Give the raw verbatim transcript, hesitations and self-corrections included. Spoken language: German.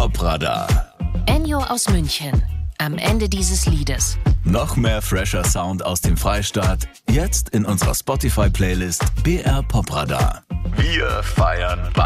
Popradar. Ennio aus München. Am Ende dieses Liedes. Noch mehr fresher Sound aus dem Freistaat. Jetzt in unserer Spotify-Playlist B R Popradar. Wir feiern Bayern.